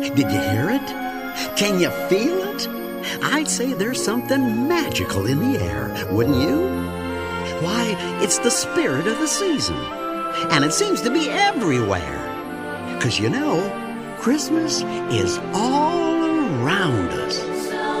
Did you hear it? Can you feel it? I'd say there's something magical in the air, wouldn't you? Why, it's the spirit of the season. And it seems to be everywhere. 'Cause you know, Christmas is all around us.